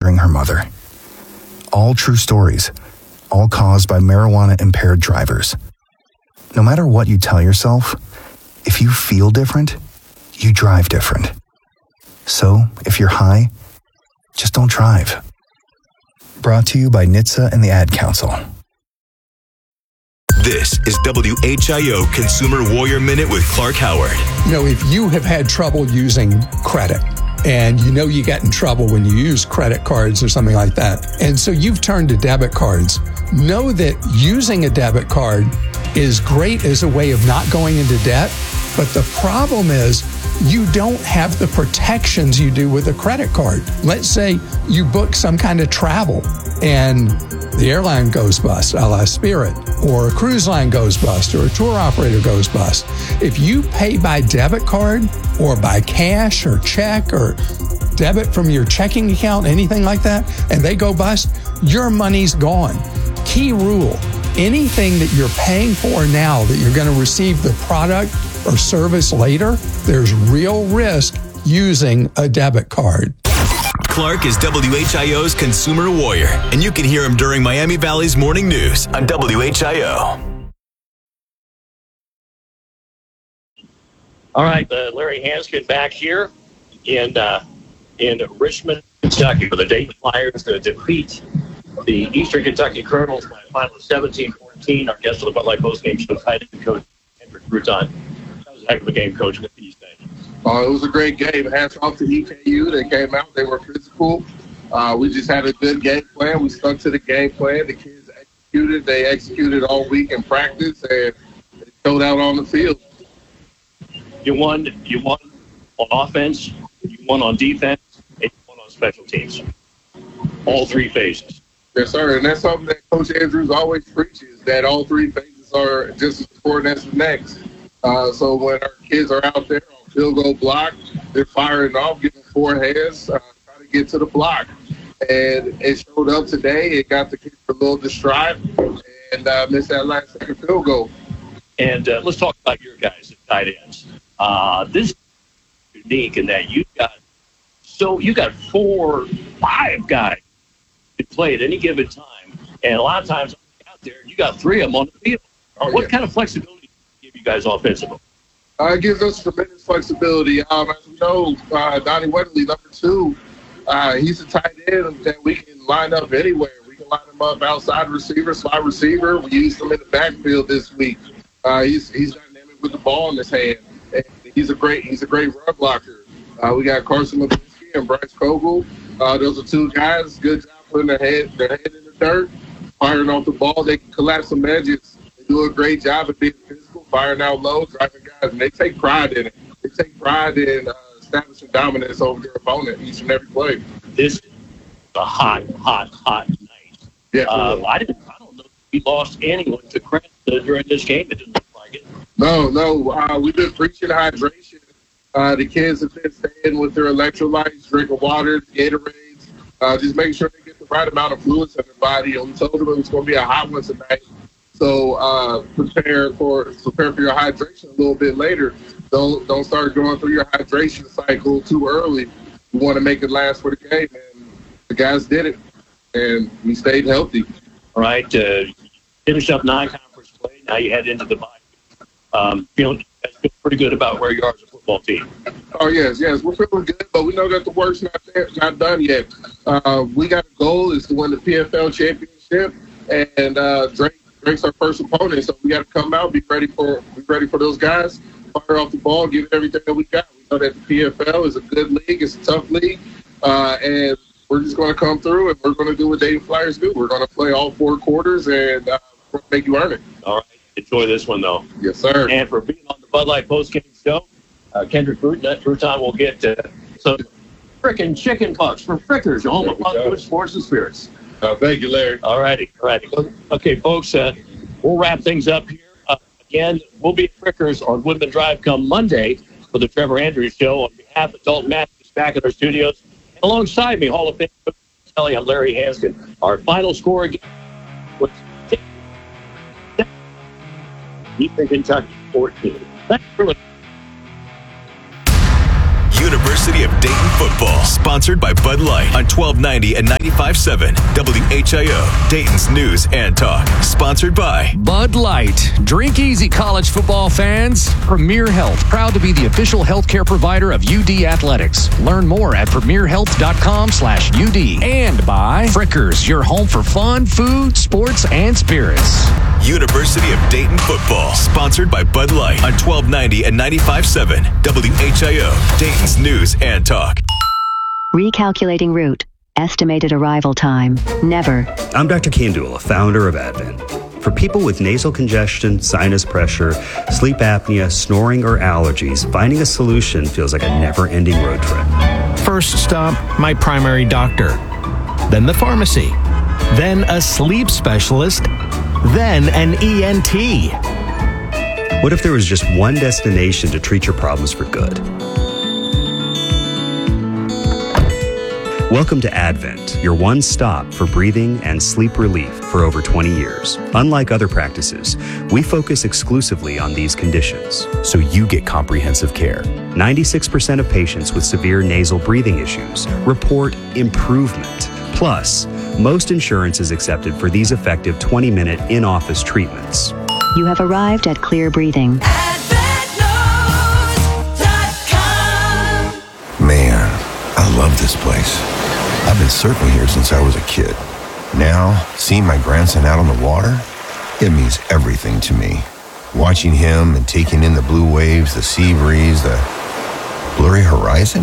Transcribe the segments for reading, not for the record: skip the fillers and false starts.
murdering her mother. All true stories, all caused by marijuana-impaired drivers. No matter what you tell yourself, if you feel different, you drive different. So, if you're high, just don't drive. Brought to you by NHTSA and the Ad Council. This is WHIO Consumer Warrior Minute with Clark Howard. You know, if you have had trouble using credit, and you know you get in trouble when you use credit cards or something like that, and so you've turned to debit cards, know that using a debit card is great as a way of not going into debt, but the problem is you don't have the protections you do with a credit card. Let's say you book some kind of travel and the airline goes bust, a la Spirit, or a cruise line goes bust, or a tour operator goes bust. If you pay by debit card or by cash or check or debit from your checking account, anything like that, and they go bust, your money's gone. Key rule, anything that you're paying for now that you're going to receive the product or service later, there's real risk using a debit card. Clark is WHIO's Consumer Warrior, and you can hear him during Miami Valley's Morning News on WHIO. All right, Larry Hanskin back here in Richmond, Kentucky, for the Dayton Flyers to defeat the Eastern Kentucky Colonels by a final of 17-14. Our guest on the Bud Light postgame show, tight end coach Kendrick Bruton. That was a heck of a game, Coach. What do you think? It was a great game. Hats off to EKU. They came out. They were physical. We just had a good game plan. We stuck to the game plan. The kids executed. They executed all week in practice, and they showed out on the field. You won on offense, you won on defense, and you won on special teams. All three phases. Yes, sir. And that's something that Coach Andrews always preaches, that all three phases are just as important as the next. So when our kids are out there on field goal block, they're firing off, giving four hands, trying to get to the block. And it showed up today. It got the kids a little distraught and missed that last second field goal. And let's talk about your guys at tight ends. This is unique in that you got 5 guys who play at any given time, and a lot of times out there you got 3 of them on the field. What kind of flexibility do you give you guys offensively? It gives us tremendous flexibility. As we know, Donnie Weatherly, number 2, he's a tight end that we can line up anywhere. We can line him up outside receiver, slot receiver. We used him in the backfield this week. He's dynamic with the ball in his hand. And he's a great run blocker. We got Carson Levinsky and Bryce Kogel. Those are 2 guys. Good job putting their head in the dirt, firing off the ball. They can collapse some edges. They do a great job of being physical, firing out low, driving guys, and they take pride in it. They take pride in establishing dominance over their opponent each and every play. This is a hot night. Yeah. I don't know if we lost anyone to credit during this game. It didn't look like it. No. We've been preaching hydration. The kids have been staying with their electrolytes, drinking water, Gatorades, just making sure they get the right amount of fluids in their body. And we told them it was going to be a hot one tonight. So prepare for your hydration a little bit later. Don't start going through your hydration cycle too early. You want to make it last for the game, and the guys did it, and we stayed healthy. All right, finished up non-conference play. Now you head into the bye. Feel pretty good about where you are as a football team. Oh yes, we're feeling good, but we know that the work's not done yet. We got a goal is to win the PFL championship, and Drake's our first opponent, so we got to come out, be ready for those guys, fire off the ball, give it everything that we got. We know that the PFL is a good league, it's a tough league, and we're just going to come through, and we're going to do what Dayton Flyers do. We're going to play all 4 quarters and make you earn it. All right. Enjoy this one, though. Yes, sir. And for being on the Bud Light postgame show, Kendrick Bruton will get some frickin' chicken pucks from Frickers, your home of fun, good sports and spirits. Thank you, Larry. All righty. Okay, folks, we'll wrap things up here. Again, we'll be at Frickers on Woodman Drive come Monday for the Trevor Andrews Show. On behalf of Dalton Matthews back at our studios, and alongside me, Hall of Fame Coach Kelly, I'm Larry Hanskin. Our final score again was Eastern Kentucky 14. Thanks for listening. University of Dayton football. Sponsored by Bud Light on 1290 and 95.7 WHIO, Dayton's news and talk. Sponsored by Bud Light. Drink easy, college football fans. Premier Health, proud to be the official healthcare provider of UD Athletics. Learn more at premierhealth.com/UD. And by Frickers, your home for fun, food, sports, and spirits. University of Dayton football. Sponsored by Bud Light on 1290 and 95.7 WHIO, Dayton's news and talk. Recalculating route. Estimated arrival time. Never. I'm Dr. Kandula, founder of Advent. For people with nasal congestion, sinus pressure, sleep apnea, snoring, or allergies, finding a solution feels like a never-ending road trip. First stop, my primary doctor. Then the pharmacy. Then a sleep specialist. Then an ENT. What if there was just one destination to treat your problems for good? Welcome to Advent, your one stop for breathing and sleep relief for over 20 years. Unlike other practices, we focus exclusively on these conditions, so you get comprehensive care. 96% of patients with severe nasal breathing issues report improvement. Plus, most insurance is accepted for these effective 20-minute in-office treatments. You have arrived at Clear Breathing. Man, I love this place. I've been surfing here since I was a kid. Now, seeing my grandson out on the water, it means everything to me. Watching him and taking in the blue waves, the sea breeze, the blurry horizon.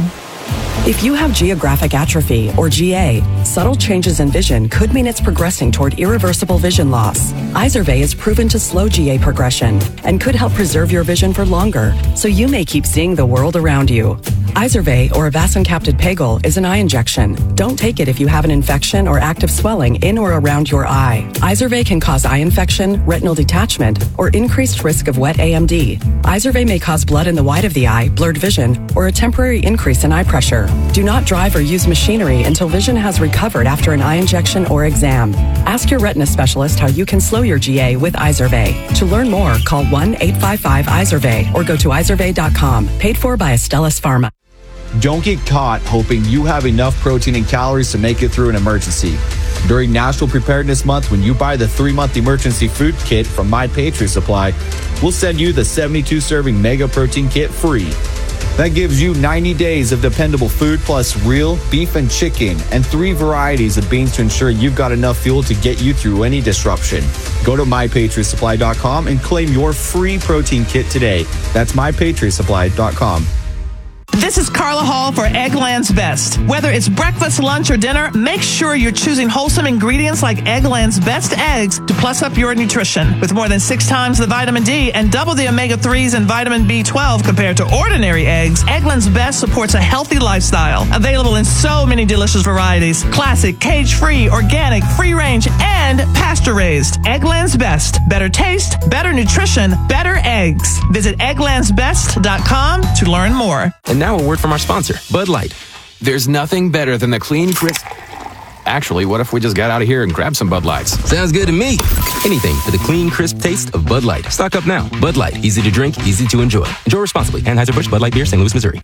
If you have geographic atrophy, or GA, subtle changes in vision could mean it's progressing toward irreversible vision loss. Izervay is proven to slow GA progression and could help preserve your vision for longer, so you may keep seeing the world around you. Izervay, or avacincaptad pegol, is an eye injection. Don't take it if you have an infection or active swelling in or around your eye. Izervay can cause eye infection, retinal detachment, or increased risk of wet AMD. Izervay may cause blood in the white of the eye, blurred vision, or a temporary increase in eye pressure. Do not drive or use machinery until vision has recovered after an eye injection or exam. Ask your retina specialist how you can slow your GA with Izervay. To learn more, call 1-855-IZERVAY or go to izervay.com. Paid for by Astellas Pharma. Don't get caught hoping you have enough protein and calories to make it through an emergency. During National Preparedness Month, when you buy the 3-month emergency food kit from My Patriot Supply, we'll send you the 72-serving Mega Protein Kit free. That gives you 90 days of dependable food plus real beef and chicken and 3 varieties of beans to ensure you've got enough fuel to get you through any disruption. Go to MyPatriotSupply.com and claim your free protein kit today. That's MyPatriotSupply.com. This is Carla Hall for Eggland's Best. Whether it's breakfast, lunch, or dinner, make sure you're choosing wholesome ingredients like Eggland's Best eggs to plus up your nutrition. With more than 6 times the vitamin D and double the omega-3s and vitamin B12 compared to ordinary eggs, Eggland's Best supports a healthy lifestyle. Available in so many delicious varieties. Classic, cage-free, organic, free-range, and pasture-raised. Eggland's Best. Better taste, better nutrition, better eggs. Visit egglandsbest.com to learn more. And now a word from our sponsor, Bud Light. There's nothing better than the clean, crisp... Actually, what if we just got out of here and grabbed some Bud Lights? Sounds good to me. Anything for the clean, crisp taste of Bud Light. Stock up now. Bud Light. Easy to drink, easy to enjoy. Enjoy responsibly. Anheuser-Busch Bud Light Beer, St. Louis, Missouri.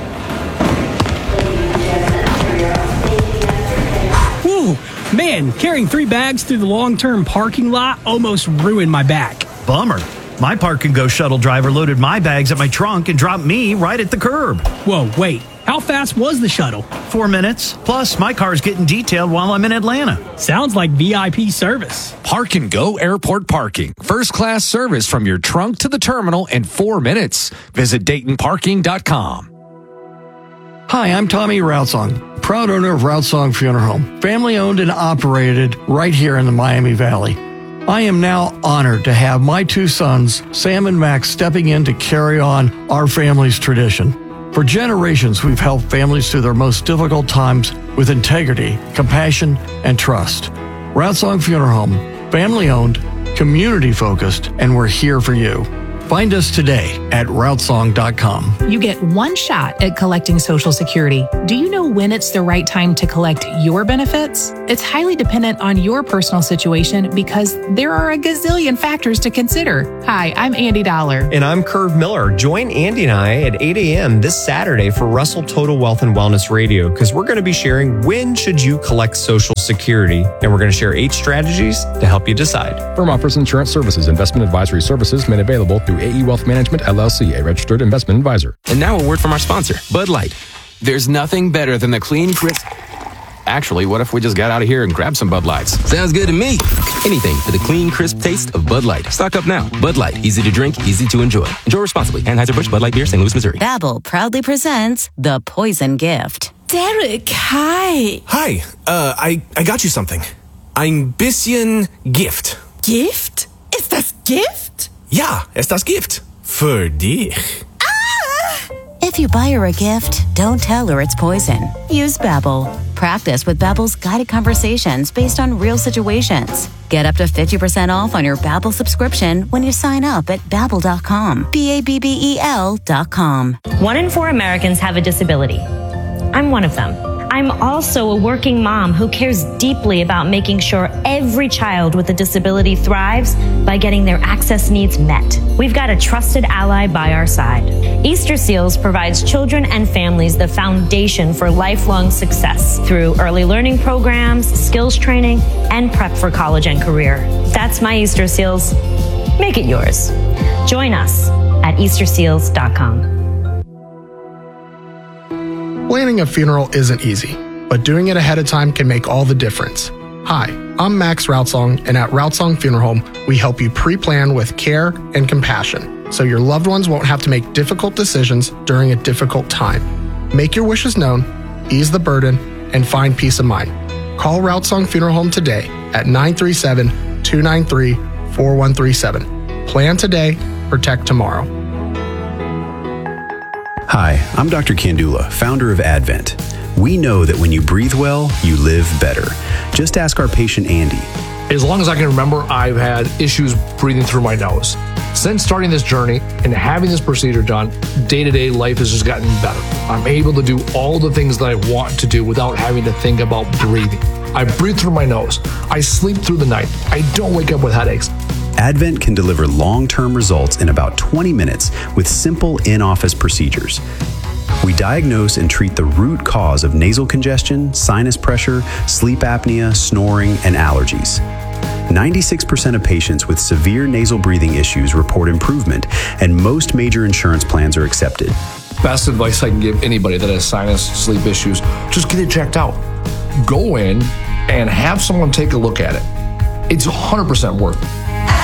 Whew. Man, carrying 3 bags through the long-term parking lot almost ruined my back. Bummer. My Park and Go shuttle driver loaded my bags at my trunk and dropped me right at the curb. Whoa, wait. How fast was the shuttle? 4 minutes. Plus, my car's getting detailed while I'm in Atlanta. Sounds like VIP service. Park and Go Airport Parking. First-class service from your trunk to the terminal in 4 minutes. Visit DaytonParking.com. Hi, I'm Tommy Routsong, proud owner of Routsong Funeral Home, family owned and operated right here in the Miami Valley. I am now honored to have my 2 sons, Sam and Max, stepping in to carry on our family's tradition. For generations, we've helped families through their most difficult times with integrity, compassion, and trust. Routsong Funeral Home, family-owned, community-focused, and we're here for you. Find us today at routesong.com. You get one shot at collecting Social Security. Do you know when it's the right time to collect your benefits? It's highly dependent on your personal situation because there are a gazillion factors to consider. Hi, I'm Andy Dollar. And I'm Curve Miller. Join Andy and I at 8 a.m. this Saturday for Russell Total Wealth and Wellness Radio, because we're going to be sharing when should you collect Social Security, and we're going to share 8 strategies to help you decide. Firm offers insurance services. Investment advisory services made available through AE Wealth Management, LLC, a registered investment advisor. And now a word from our sponsor, Bud Light. There's nothing better than the clean, crisp... Actually, what if we just got out of here and grabbed some Bud Lights? Sounds good to me. Anything for the clean, crisp taste of Bud Light. Stock up now. Bud Light. Easy to drink, easy to enjoy. Enjoy responsibly. Anheuser-Busch Bud Light Beer, St. Louis, Missouri. Babbel proudly presents The Poison Gift. Derek, hi. Hi. I got you something. Ein bisschen Gift. Gift? Ist das Gift? Ja, ist das Gift. Für dich. If you buy her a gift, don't tell her it's poison. Use Babbel. Practice with Babbel's guided conversations based on real situations. Get up to 50% off on your Babbel subscription when you sign up at Babbel.com. Babbel.com. 1 in 4 Americans have a disability. I'm one of them. I'm also a working mom who cares deeply about making sure every child with a disability thrives by getting their access needs met. We've got a trusted ally by our side. Easter Seals provides children and families the foundation for lifelong success through early learning programs, skills training, and prep for college and career. That's my Easter Seals. Make it yours. Join us at easterseals.com. Planning a funeral isn't easy, but doing it ahead of time can make all the difference. Hi, I'm Max Routsong, and at Routsong Funeral Home, we help you pre-plan with care and compassion, so your loved ones won't have to make difficult decisions during a difficult time. Make your wishes known, ease the burden, and find peace of mind. Call Routsong Funeral Home today at 937-293-4137. Plan today, protect tomorrow. Hi, I'm Dr. Kandula, founder of Advent. We know that when you breathe well, you live better. Just ask our patient Andy. As long as I can remember, I've had issues breathing through my nose. Since starting this journey and having this procedure done, day-to-day life has just gotten better. I'm able to do all the things that I want to do without having to think about breathing. I breathe through my nose. I sleep through the night. I don't wake up with headaches. Advent can deliver long-term results in about 20 minutes with simple in-office procedures. We diagnose and treat the root cause of nasal congestion, sinus pressure, sleep apnea, snoring, and allergies. 96% of patients with severe nasal breathing issues report improvement, and most major insurance plans are accepted. Best advice I can give anybody that has sinus, sleep issues, just get it checked out. Go in and have someone take a look at it. It's 100% worth it.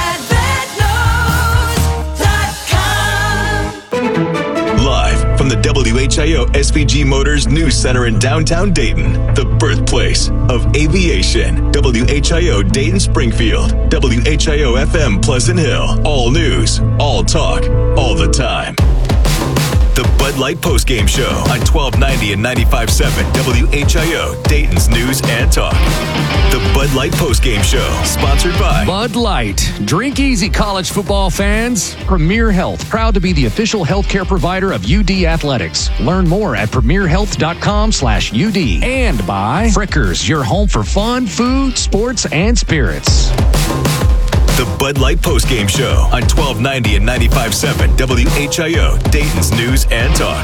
Live from the WHIO SVG Motors News Center in downtown Dayton, the birthplace of aviation. WHIO Dayton Springfield, WHIO FM Pleasant Hill. All news, all talk, all the time. The Bud Light Postgame Show on 1290 and 95.7 WHIO, Dayton's News and Talk. The Bud Light Postgame Show, sponsored by Bud Light. Drink easy, college football fans. Premier Health, proud to be the official healthcare provider of UD Athletics. Learn more at premierhealth.com/UD. And by Frickers, your home for fun, food, sports, and spirits. The Bud Light Postgame Show on 1290 and 95.7 WHIO, Dayton's News and Talk.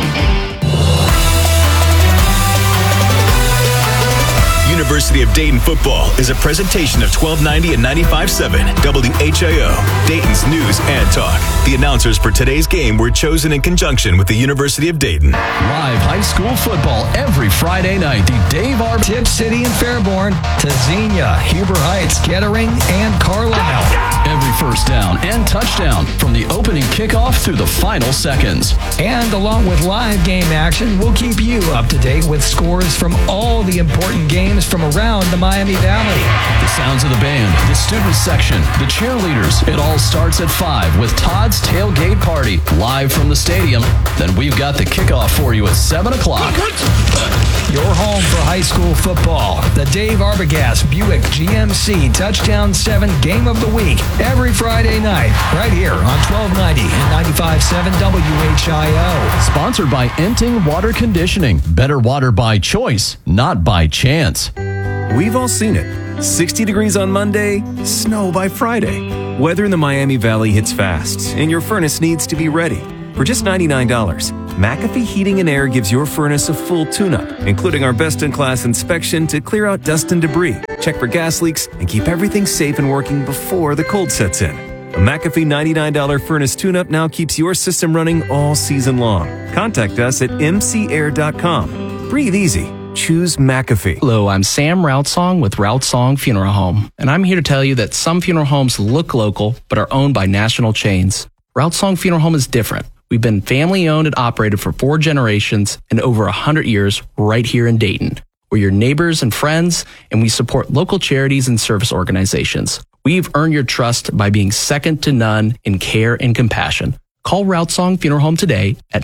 University of Dayton football is a presentation of 1290 and 95.7 WHIO, Dayton's News and Talk. The announcers for today's game were chosen in conjunction with the University of Dayton. Live high school football every Friday night. The Dave Arb, Tip City and Fairborn, to Xenia, Huber Heights, Kettering, and Carlisle. Every first down and touchdown from the opening kickoff through the final seconds. And along with live game action, we'll keep you up to date with scores from all the important games from around the Miami Valley. The sounds of the band, the student section, the cheerleaders. It all starts at 5 with Todd's Tailgate Party live from the stadium. Then we've got the kickoff for you at 7 o'clock. Your home for high school football. The Dave Arbogast Buick GMC Touchdown 7 Game of the Week every Friday night, right here on 1290 and 95.7 WHIO. Sponsored by Enting Water Conditioning. Better water by choice, not by chance. We've all seen it. 60 degrees on Monday, snow by Friday. Weather in the Miami Valley hits fast, and your furnace needs to be ready. For just $99, McAfee Heating and Air gives your furnace a full tune-up, including our best-in-class inspection to clear out dust and debris, check for gas leaks, and keep everything safe and working before the cold sets in. A McAfee $99 furnace tune-up now keeps your system running all season long. Contact us at mcair.com. Breathe easy. Choose McAfee. Hello, I'm Sam Routsong with Routsong Funeral Home, and I'm here to tell you that some funeral homes look local but are owned by national chains. Routsong Funeral Home is different. We've been family-owned and operated for 4 generations and over 100 years right here in Dayton. We're your neighbors and friends, and we support local charities and service organizations. We've earned your trust by being second to none in care and compassion. Call Routsong Funeral Home today at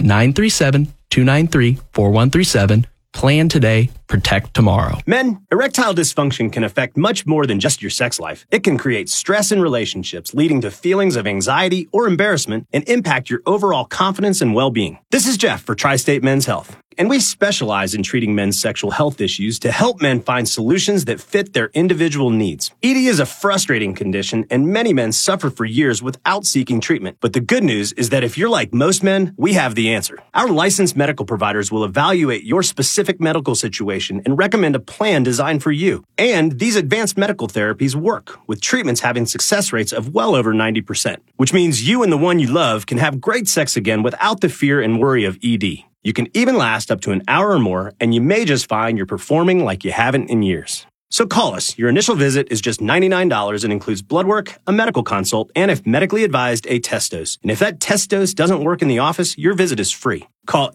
937-293-4137. Plan today, protect tomorrow. Men, erectile dysfunction can affect much more than just your sex life. It can create stress in relationships, leading to feelings of anxiety or embarrassment, and impact your overall confidence and well-being. This is Jeff for Tri-State Men's Health, and we specialize in treating men's sexual health issues to help men find solutions that fit their individual needs. ED is a frustrating condition, and many men suffer for years without seeking treatment. But the good news is that if you're like most men, we have the answer. Our licensed medical providers will evaluate your specific medical situation and recommend a plan designed for you. And these advanced medical therapies work, with treatments having success rates of well over 90%, which means you and the one you love can have great sex again without the fear and worry of ED. You can even last up to an hour or more, and you may just find you're performing like you haven't in years. So call us. Your initial visit is just $99 and includes blood work, a medical consult, and if medically advised, a test dose. And if that test dose doesn't work in the office, your visit is free. Call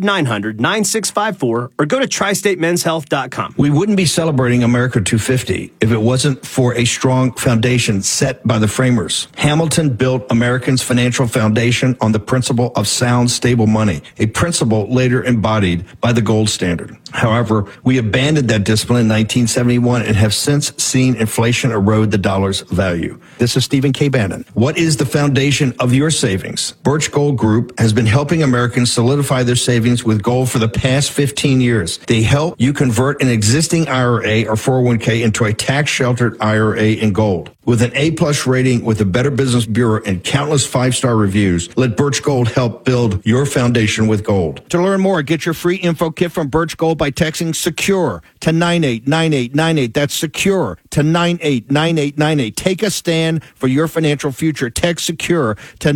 800-900-9654 or go to tristatemenshealth.com. We wouldn't be celebrating America 250 if it wasn't for a strong foundation set by the framers. Hamilton built Americans' financial foundation on the principle of sound, stable money, a principle later embodied by the gold standard. However, we abandoned that discipline in 1971 and have since seen inflation erode the dollar's value. This is Stephen K. Bannon. What is the foundation of your savings? Birch Gold Group has been helping Americans solidify their savings with gold for the past 15 years. They help you convert an existing IRA or 401k into a tax-sheltered IRA in gold. With an A-plus rating with the Better Business Bureau and countless 5-star reviews, let Birch Gold help build your foundation with gold. To learn more, get your free info kit from Birch Gold by texting SECURE to 989898. That's SECURE to 989898. Take a stand for your financial future. Text SECURE to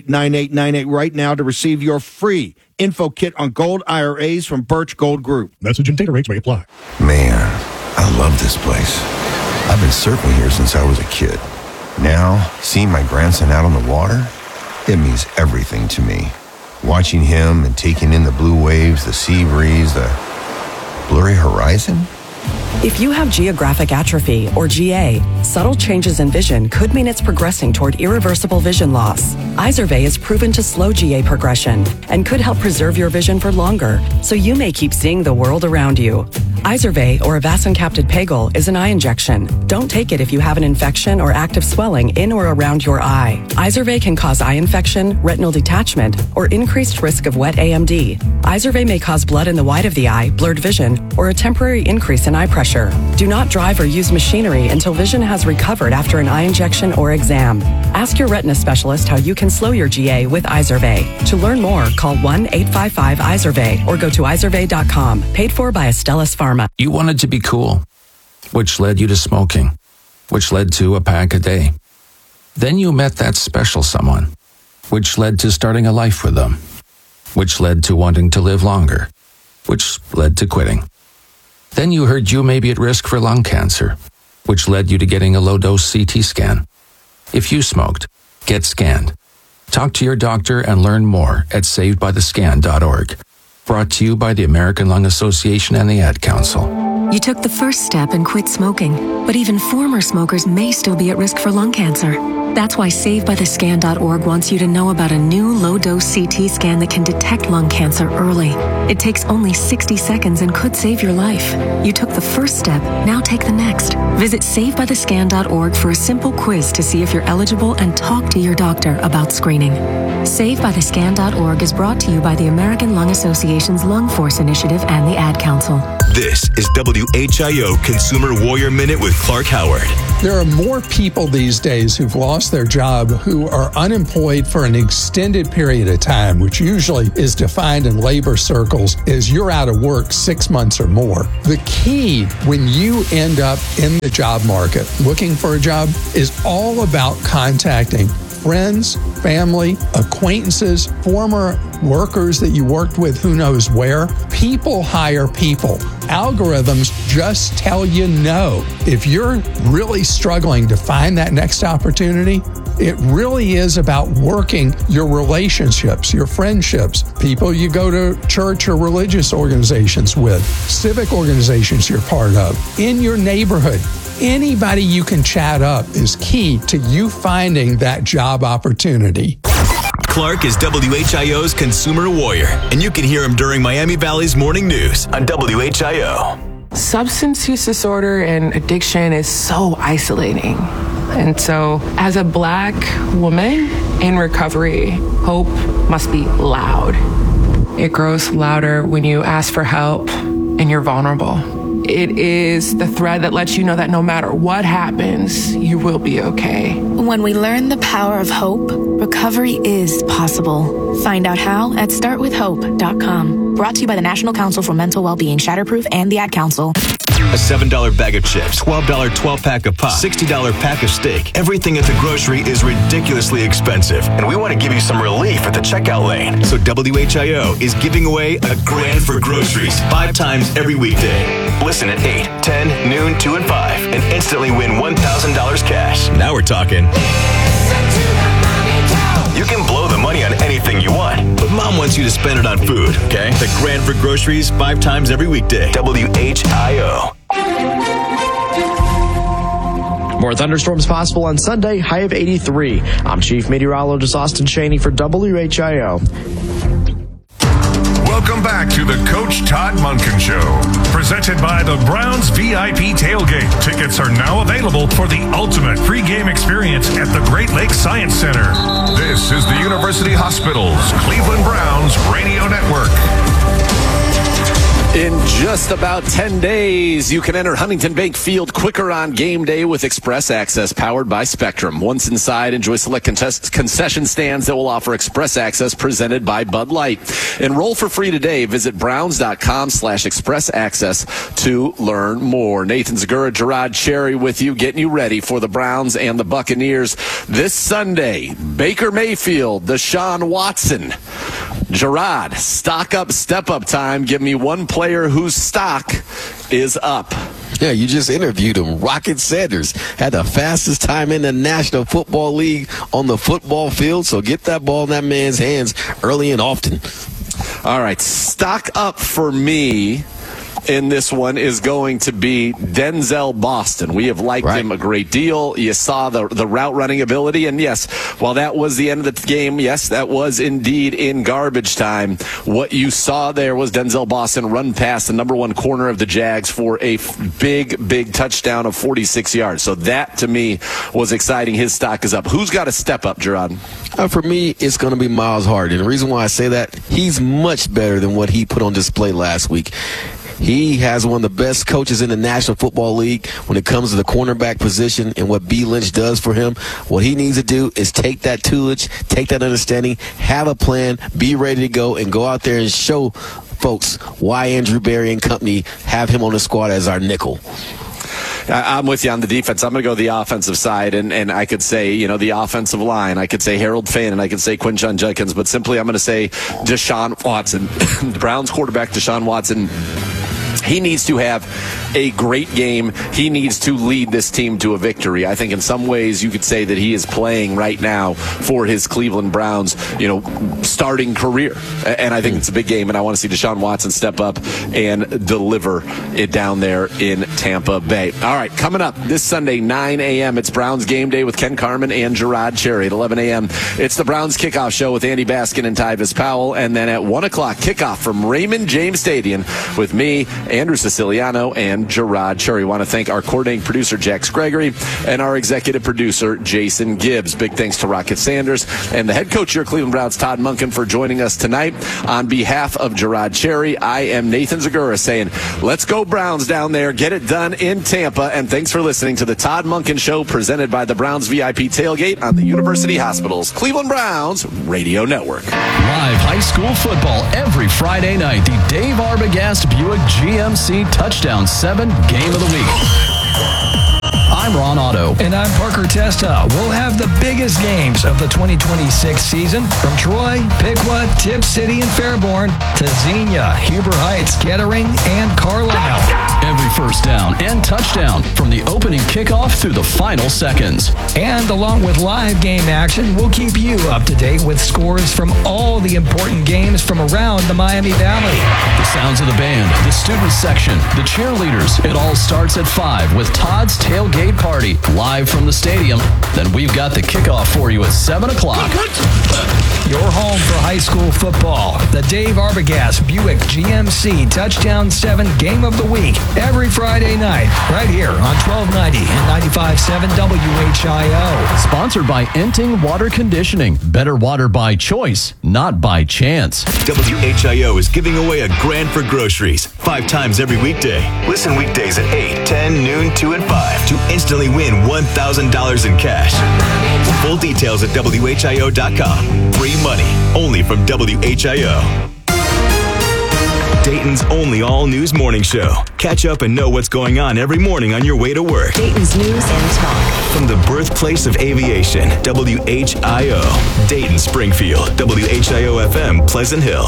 989898 right now to receive your free info kit on gold IRAs from Birch Gold Group. Message and data rates may apply. Man, I love this place. I've been surfing here since I was a kid. Now, seeing my grandson out on the water, it means everything to me. Watching him and taking in the blue waves, the sea breeze, the blurry horizon. If you have geographic atrophy, or GA, subtle changes in vision could mean it's progressing toward irreversible vision loss. Izervay is proven to slow GA progression and could help preserve your vision for longer, so you may keep seeing the world around you. Izervay, or avacincaptad pegol, is an eye injection. Don't take it if you have an infection or active swelling in or around your eye. Izervay can cause eye infection, retinal detachment, or increased risk of wet AMD. Izervay may cause blood in the white of the eye, blurred vision, or a temporary increase in eye pressure. Do not drive or use machinery until vision has recovered after an eye injection or exam. Ask your retina specialist how you can slow your GA with Izervay. To learn more, call 1-855-IZERVAY or go to izervay.com. Paid for by Astellas Pharma. You wanted to be cool, which led you to smoking, which led to a pack a day. Then you met that special someone, which led to starting a life with them, which led to wanting to live longer, which led to quitting. Then you heard you may be at risk for lung cancer, which led you to getting a low-dose CT scan. If you smoked, get scanned. Talk to your doctor and learn more at savedbythescan.org. Brought to you by the American Lung Association and the Ad Council. You took the first step and quit smoking, but even former smokers may still be at risk for lung cancer. That's why SaveByTheScan.org wants you to know about a new low-dose CT scan that can detect lung cancer early. It takes only 60 seconds and could save your life. You took the first step, now take the next. Visit SaveByTheScan.org for a simple quiz to see if you're eligible and talk to your doctor about screening. SaveByTheScan.org is brought to you by the American Lung Association's Lung Force Initiative and the Ad Council. This is WHIO Consumer Warrior Minute with Clark Howard. There are more people these days who've lost their job who are unemployed for an extended period of time, which usually is defined in labor circles as you're out of work 6 months or more. The key when you end up in the job market looking for a job is all about contacting friends, family, acquaintances, former workers that you worked with who knows where. People hire people. Algorithms just tell you no. If you're really struggling to find that next opportunity, it really is about working your relationships, your friendships, people you go to church or religious organizations with, civic organizations you're part of, in your neighborhood. Anybody you can chat up is key to you finding that job opportunity. Clark is WHIO's Consumer Warrior, and you can hear him during Miami Valley's Morning News on WHIO. Substance use disorder and addiction is so isolating. And so, as a Black woman in recovery, hope must be loud. It grows louder when you ask for help and you're vulnerable. It is the thread that lets you know that no matter what happens, you will be okay. When we learn the power of hope, recovery is possible. Find out how at startwithhope.com. Brought to you by the National Council for Mental Wellbeing, Shatterproof, and the Ad Council. A $7 bag of chips, $12 12-pack of pop, $60 pack of steak. Everything at the grocery is ridiculously expensive, and we want to give you some relief at the checkout lane. So WHIO is giving away a grand for groceries 5 times every weekday. Listen at 8, 10, noon, 2, and 5, and instantly win $1,000 cash. Now we're talking. You can blow the money on anything you want, but Mom wants you to spend it on food, okay? The grand for groceries 5 times every weekday. WHIO. More thunderstorms possible on Sunday, high of 83. I'm Chief Meteorologist Austin Cheney for WHIO. Welcome back to the Coach Todd Monken Show, presented by the Browns VIP Tailgate. Tickets are now available for the ultimate pregame experience at the Great Lakes Science Center. This is the University Hospitals Cleveland Browns Radio Network. In just about 10 days, you can enter Huntington Bank Field quicker on game day with Express Access powered by Spectrum. Once inside, enjoy select concession stands that will offer Express Access presented by Bud Light. Enroll for free today. Visit browns.com/Express Access to learn more. Nathan Zagura, Gerard Cherry with you, getting you ready for the Browns and the Buccaneers this Sunday. Baker Mayfield, Deshaun Watson. Gerard, stock up, step up time. Give me one player whose stock is up. Yeah, you just interviewed him. Rocket Sanders had the fastest time in the National Football League on the football field, so get that ball in that man's hands early and often. All right, stock up for me in this one is going to be Denzel Boston. We have liked him a great deal. You saw the route running ability, and yes, while that was the end of the game, yes, that was indeed in garbage time. What you saw there was Denzel Boston run past the number 1 corner of the Jags for a big touchdown of 46 yards. So that, to me, was exciting. His stock is up. Who's got to step up, Gerard? For me, it's going to be Miles Hardman. And the reason why I say that, he's much better than what he put on display last week. He has one of the best coaches in the National Football League when it comes to the cornerback position and what B. Lynch does for him. What he needs to do is take that tutelage, take that understanding, have a plan, be ready to go, and go out there and show folks why Andrew Berry and company have him on the squad as our nickel. I'm with you on the defense. I'm going to go the offensive side, and I could say, the offensive line. I could say Harold Finn, and I could say Quinshon Judkins, but simply I'm going to say Deshaun Watson. The Browns quarterback, Deshaun Watson, he needs to have a great game. He needs to lead this team to a victory. I think in some ways you could say that he is playing right now for his Cleveland Browns, starting career. And I think it's a big game, and I want to see Deshaun Watson step up and deliver it down there in Tampa Bay. All right, coming up this Sunday, 9 a.m., it's Browns Game Day with Ken Carman and Gerard Cherry. At 11 a.m., it's the Browns Kickoff Show with Andy Baskin and Tyvis Powell. And then at 1 o'clock, kickoff from Raymond James Stadium with me, Andrew Siciliano, and Gerard Cherry. Want to thank our coordinating producer, Jax Gregory, and our executive producer, Jason Gibbs. Big thanks to Rocket Sanders and the head coach of your Cleveland Browns, Todd Monken, for joining us tonight. On behalf of Gerard Cherry, I am Nathan Zagura saying, let's go Browns down there, get it done in Tampa, and thanks for listening to the Todd Monken Show presented by the Browns VIP Tailgate on the University Hospital's Cleveland Browns Radio Network. Live high school football every Friday night. The Dave Arbogast Buick GMC Touchdown 7 Game of the Week. I'm Ron Otto. And I'm Parker Testa. We'll have the biggest games of the 2026 season from Troy, Piqua, Tip City, and Fairborn to Xenia, Huber Heights, Kettering, and Carlisle. Every first down and touchdown from the opening kickoff through the final seconds. And along with live game action, we'll keep you up to date with scores from all the important games from around the Miami Valley. The sounds of the band, the student section, the cheerleaders. It all starts at 5 with Todd's Tailgate Party live from the stadium. Then we've got the kickoff for you at 7 o'clock. Your home for high school football. The Dave Arbogast Buick GMC Touchdown 7 Game of the Week. Every Friday night, right here on 1290 and 95.7 WHIO. Sponsored by Enting Water Conditioning. Better water by choice, not by chance. WHIO is giving away a grand for groceries 5 times every weekday. Listen weekdays at 8, 10, noon, 2, and 5 to instantly win $1,000 in cash. Full details at WHIO.com. Free money, only from WHIO. Dayton's only all-news morning show. Catch up and know what's going on every morning on your way to work. Dayton's news and talk. From the birthplace of aviation, WHIO. Dayton, Springfield, WHIO-FM, Pleasant Hill.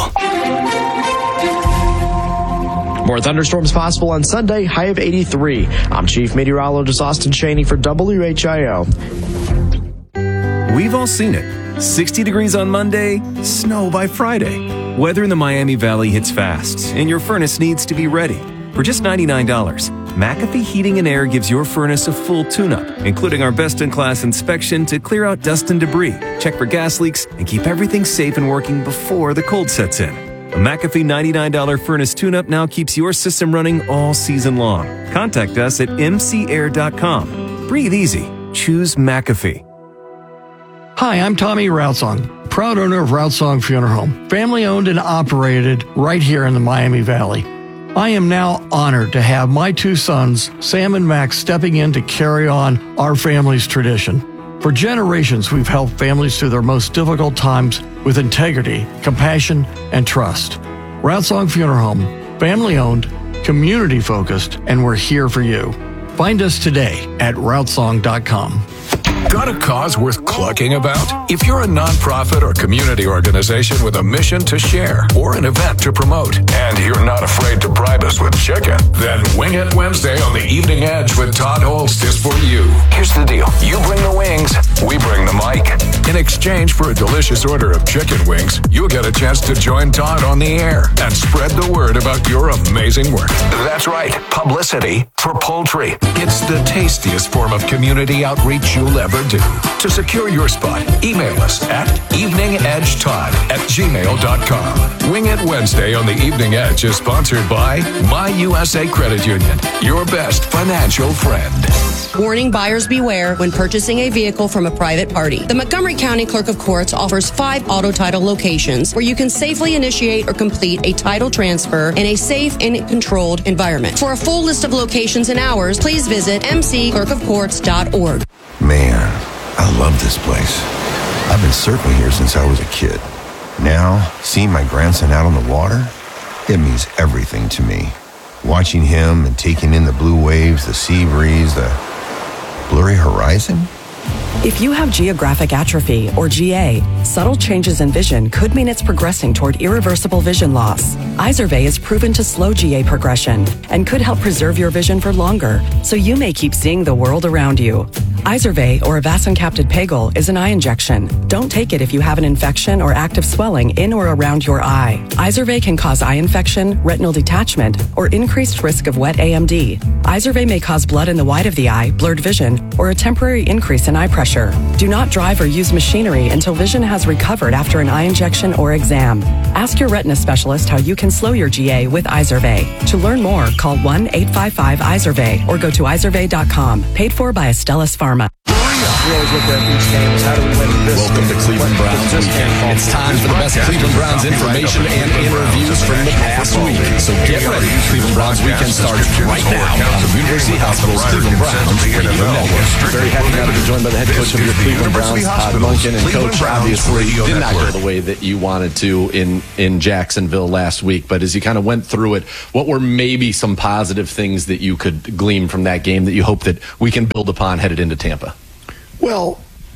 More thunderstorms possible on Sunday, high of 83. I'm Chief Meteorologist Austin Cheney for WHIO. We've all seen it. 60 degrees on Monday, snow by Friday. Weather in the Miami Valley hits fast, and your furnace needs to be ready. For just $99, McAfee Heating and Air gives your furnace a full tune-up, including our best-in-class inspection to clear out dust and debris, check for gas leaks, and keep everything safe and working before the cold sets in. A McAfee $99 furnace tune-up now keeps your system running all season long. Contact us at mcair.com. Breathe easy. Choose McAfee. Hi, I'm Tommy Routsong, proud owner of Routsong Funeral Home, family owned and operated right here in the Miami Valley. I am now honored to have my 2 sons, Sam and Max, stepping in to carry on our family's tradition. For generations, we've helped families through their most difficult times with integrity, compassion, and trust. Routsong Funeral Home, family owned, community focused, and we're here for you. Find us today at routsong.com. Got a cause worth clucking about? If you're a nonprofit or community organization with a mission to share or an event to promote, and you're not afraid to bribe us with chicken, then Wing It Wednesday on the Evening Edge with Todd Holst is for you. Here's the deal. You bring the wings, we bring the mic. In exchange for a delicious order of chicken wings, you'll get a chance to join Todd on the air and spread the word about your amazing work. That's right. Publicity for poultry. It's the tastiest form of community outreach you'll ever do. To secure your spot, email us at eveningedgetod@gmail.com. Wing It Wednesday on the Evening Edge is sponsored by My USA Credit Union, your best financial friend. Warning, buyers beware when purchasing a vehicle from a private party. The Montgomery County Clerk of Courts offers 5 auto title locations where you can safely initiate or complete a title transfer in a safe and controlled environment. For a full list of locations and hours, please visit mcclerkofcourts.org. Man, I love this place. I've been surfing here since I was a kid. Now, seeing my grandson out on the water, it means everything to me. Watching him and taking in the blue waves, the sea breeze, the blurry horizon, If you have geographic atrophy, or GA, subtle changes in vision could mean it's progressing toward irreversible vision loss. Izervay is proven to slow GA progression and could help preserve your vision for longer, so you may keep seeing the world around you. Izervay, or avacincaptad pegol, is an eye injection. Don't take it if you have an infection or active swelling in or around your eye. Izervay can cause eye infection, retinal detachment, or increased risk of wet AMD. Izervay may cause blood in the white of the eye, blurred vision, or a temporary increase in eye pressure. Do not drive or use machinery until vision has recovered after an eye injection or exam. Ask your retina specialist how you can slow your GA with Izervay. To learn more, call 1-855-IZERVAY or go to izervay.com. Paid for by Astellas Pharma. We always look at each game as how do we win this? Welcome to Cleveland Browns Weekend. It's time for the best Cleveland Browns information and interviews from the past week. So get ready. Cleveland Browns Weekend starts right now on University Hospital's Cleveland Browns Radio Network. Very happy now to be joined by the head coach of your Cleveland Browns, Todd Monken. And Coach, obviously did not go the way that you wanted to in Jacksonville last week. But as you kind of went through it, what were maybe some positive things that you could glean from that game that you hope that we can build upon headed into Tampa? Well,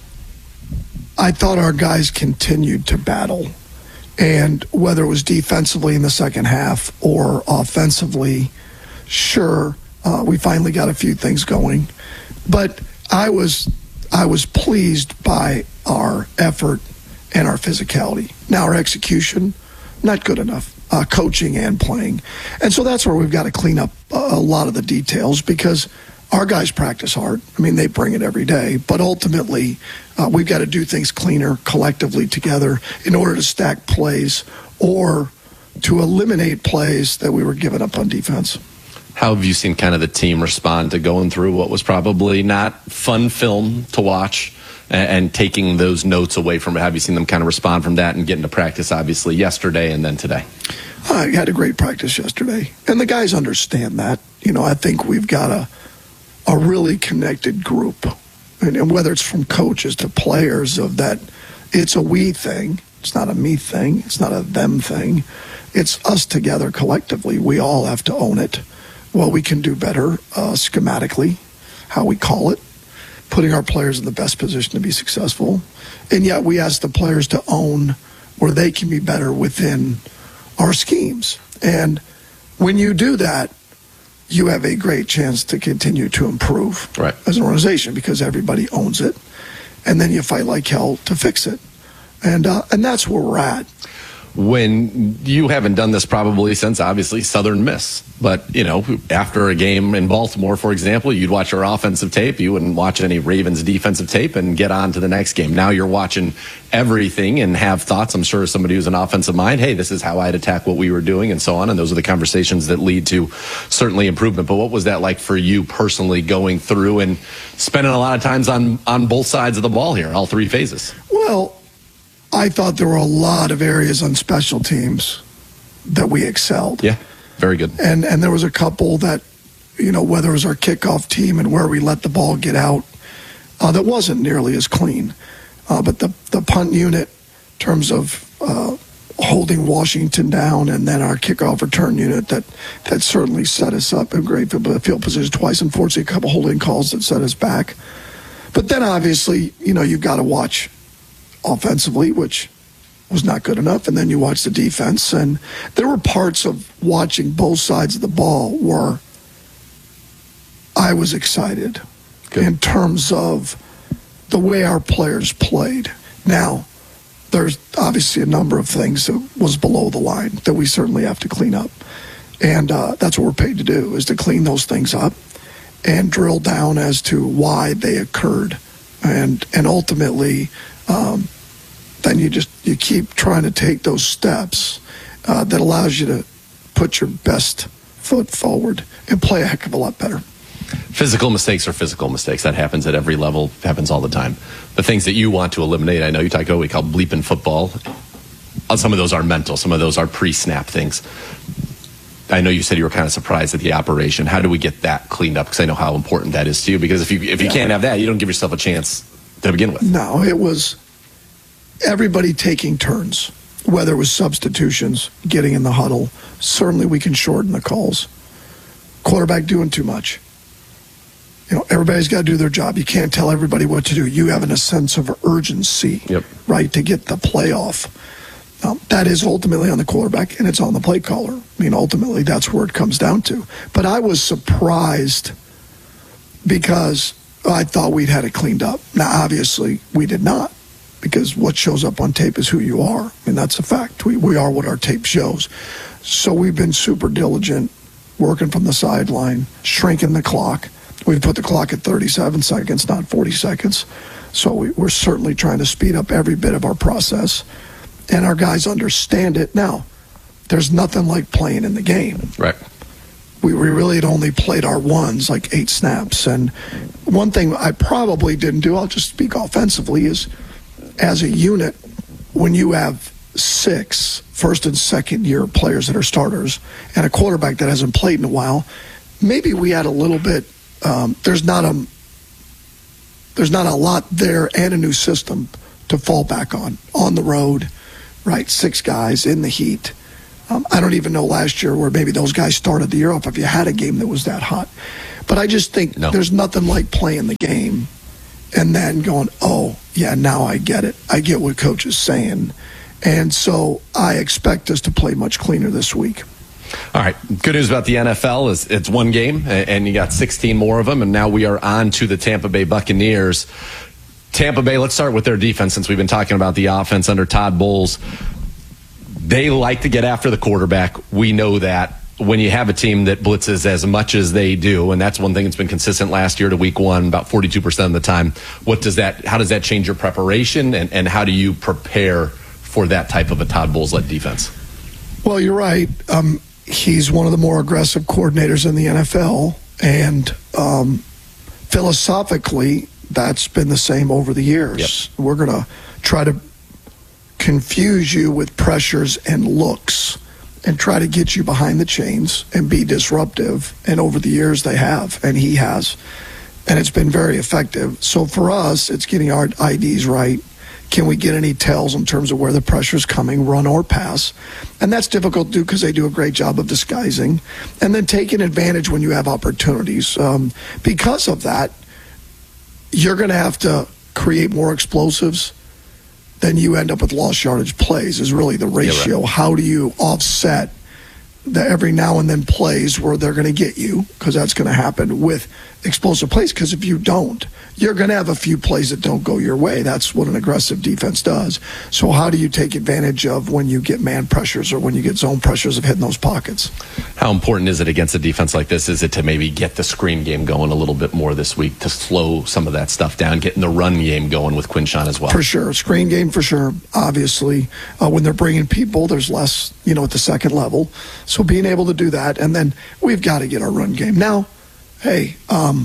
I thought our guys continued to battle. And whether it was defensively in the second half or offensively, sure, we finally got a few things going. But I was pleased by our effort and our physicality. Now our execution, not good enough, coaching and playing. And so that's where we've got to clean up a lot of the details, because our guys practice hard. I mean, they bring it every day. But ultimately, we've got to do things cleaner, collectively together, in order to stack plays or to eliminate plays that we were giving up on defense. How have you seen kind of the team respond to going through what was probably not fun film to watch and taking those notes away from it? Have you seen them kind of respond from that and get into practice, obviously, yesterday and then today? I had a great practice yesterday. And the guys understand that. You know, I think we've got a really connected group, and whether it's from coaches to players, of that it's a we thing. It's not a me thing. It's not a them thing. It's us together collectively. We all have to own it. Well, we can do better schematically, how we call it, putting our players in the best position to be successful. And yet we ask the players to own where they can be better within our schemes. And when you do that, you have a great chance to continue to improve as an organization, because everybody owns it. And then you fight like hell to fix it. And that's where we're at. When you haven't done this probably since, obviously, Southern Miss. But, you know, after a game in Baltimore, for example, you'd watch our offensive tape. You wouldn't watch any Ravens defensive tape and get on to the next game. Now you're watching everything and have thoughts. I'm sure somebody who's an offensive mind, hey, this is how I'd attack what we were doing and so on. And those are the conversations that lead to certainly improvement. But what was that like for you personally, going through and spending a lot of times on both sides of the ball here, all three phases? Well, I thought there were a lot of areas on special teams that we excelled. Yeah, very good. And there was a couple that, you know, whether it was our kickoff team and where we let the ball get out, that wasn't nearly as clean. But the punt unit, in terms of holding Washington down, and then our kickoff return unit, that certainly set us up in great field position twice. Unfortunately, a couple holding calls that set us back. But then obviously, you know, you've got to watch offensively, which was not good enough, and then you watch the defense, and there were parts of watching both sides of the ball where I was excited in terms of the way our players played. Now, there's obviously a number of things that was below the line that we certainly have to clean up, and that's what we're paid to do, is to clean those things up and drill down as to why they occurred, and ultimately then you keep trying to take those steps that allows you to put your best foot forward and play a heck of a lot better. Physical mistakes are physical mistakes. That happens at every level, happens all the time. The things that you want to eliminate, I know you talk about what we call bleeping football. Some of those are mental. Some of those are pre-snap things. I know you said you were kind of surprised at the operation. How do we get that cleaned up? Because I know how important that is to you. Because if you can't have that, you don't give yourself a chance to begin with. No, it was everybody taking turns, whether it was substitutions, getting in the huddle. Certainly we can shorten the calls. Quarterback doing too much. everybody's got to do their job. You can't tell everybody what to do. You have a sense of urgency, right, to get the playoff. That is ultimately on the quarterback, and it's on the play caller. Ultimately, that's where it comes down to. But I was surprised because I thought we'd had it cleaned up. Now, obviously, we did not, because what shows up on tape is who you are. That's a fact. We are what our tape shows. So we've been super diligent, working from the sideline, shrinking the clock. We've put the clock at 37 seconds, not 40 seconds. So we're certainly trying to speed up every bit of our process. And our guys understand it. Now, there's nothing like playing in the game. Right. We really had only played our ones, like 8 snaps. And one thing I probably didn't do, I'll just speak offensively, is as a unit, when you have 6 first and second year players that are starters and a quarterback that hasn't played in a while, maybe we had a little bit, there's not a lot there and a new system to fall back on the road, right? 6 guys in the heat. I don't even know last year where maybe those guys started the year off if you had a game that was that hot. But I just think there's nothing like playing the game and then going, oh, yeah, now I get it. I get what Coach is saying. And so I expect us to play much cleaner this week. All right. Good news about the NFL is it's one game, and you got 16 more of them, and now we are on to the Tampa Bay Buccaneers. Tampa Bay, let's start with their defense since we've been talking about the offense under Todd Bowles. They like to get after the quarterback. We know that. When you have a team that blitzes as much as they do, and that's one thing that's been consistent last year to week 1, about 42% of the time, how does that change your preparation, and how do you prepare for that type of a Todd Bowles-led defense? Well, you're right. He's one of the more aggressive coordinators in the NFL, and philosophically, that's been the same over the years. We're going to try to confuse you with pressures and looks and try to get you behind the chains and be disruptive. And over the years, they have, and he has. And it's been very effective. So for us, it's getting our IDs right. Can we get any tells in terms of where the pressure's coming, run or pass? And that's difficult to do because they do a great job of disguising. And then taking advantage when you have opportunities. Because of that, you're going to have to create more explosives. Then you end up with lost yardage plays is really the ratio. Yeah, right. How do you offset the every now and then plays where they're going to get you, because that's going to happen with explosive plays, because if you don't, you're going to have a few plays that don't go your way. That's what an aggressive defense does. So how do you take advantage of when you get man pressures or when you get zone pressures of hitting those pockets? How important is it against a defense like this? Is it to maybe get the screen game going a little bit more this week to slow some of that stuff down, getting the run game going with Quinshon as well? For sure. Screen game for sure. Obviously, when they're bringing people, there's less, at the second level. So being able to do that, and then we've got to get our run game. Now, hey,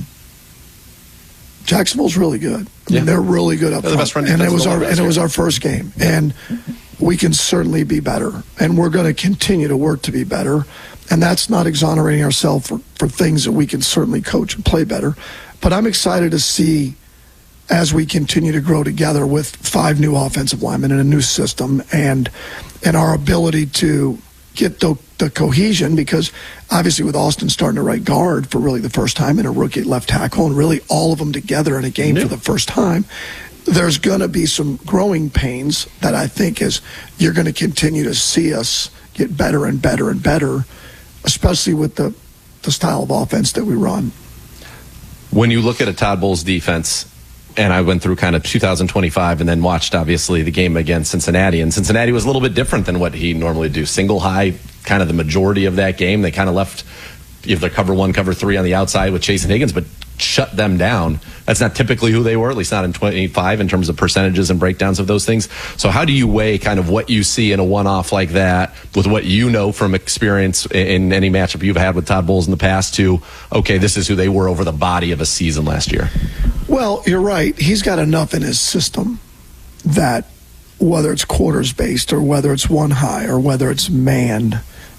Jacksonville's really good. I mean, they're really good up front. And it was our first game. And we can certainly be better. And we're going to continue to work to be better. And that's not exonerating ourselves for things that we can certainly coach and play better. But I'm excited to see, as we continue to grow together with 5 new offensive linemen and a new system, and our ability to get the cohesion, because obviously with Austin starting to right guard for really the first time and a rookie left tackle, and really all of them together in a game for the first time, there's going to be some growing pains that I think is you're going to continue to see us get better and better and better, especially with the style of offense that we run. When you look at a Todd Bowles defense, and I went through kind of 2025 and then watched, obviously, the game against Cincinnati. And Cincinnati was a little bit different than what he normally do. Single high, kind of the majority of that game. They kind of left either cover 1, cover 3 on the outside with Chase and Higgins, but shut them down. That's not typically who they were, at least not in 25 in terms of percentages and breakdowns of those things. So how do you weigh kind of what you see in a one-off like that with what you know from experience in any matchup you've had with Todd Bowles in the past to, okay, this is who they were over the body of a season last year? Well, you're right. He's got enough in his system that whether it's quarters-based or whether it's one high or whether it's manned,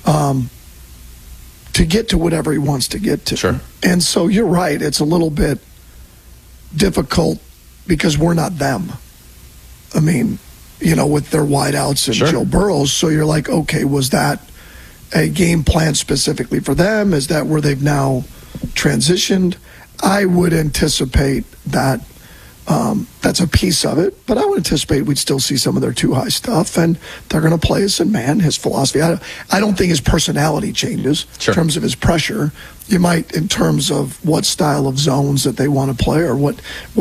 to get to whatever he wants to get to. Sure. And so you're right. It's a little bit difficult because we're not them. I mean, with their wideouts and Joe Burrows. So you're like, okay, was that a game plan specifically for them? Is that where they've now transitioned? I would anticipate that that's a piece of it, but I would anticipate we'd still see some of their too high stuff, and they're going to play us in man, his philosophy. I don't think his personality changes in terms of his pressure. You might in terms of what style of zones that they want to play or what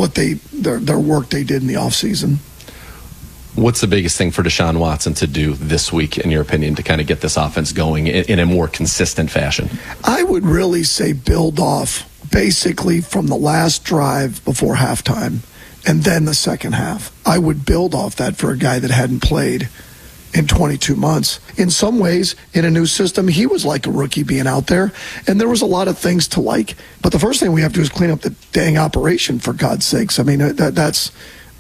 their work they did in the offseason. What's the biggest thing for Deshaun Watson to do this week, in your opinion, to kind of get this offense going in a more consistent fashion? I would really say build off basically from the last drive before halftime and then the second half. I would build off that for a guy that hadn't played in 22 months. In some ways, in a new system, he was like a rookie being out there, and there was a lot of things to like. But the first thing we have to do is clean up the dang operation, for God's sakes. I mean, that's